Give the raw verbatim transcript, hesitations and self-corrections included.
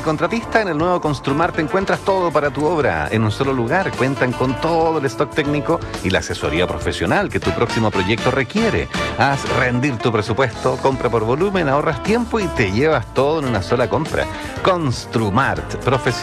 contratista, en el nuevo Construmart encuentras todo para tu obra en un solo lugar. Cuentan con todo el stock técnico y la asesoría profesional que tu próximo proyecto requiere. Haz rendir tu presupuesto, compra por volumen, ahorras tiempo y te llevas todo en una sola compra. Construmart, profesional.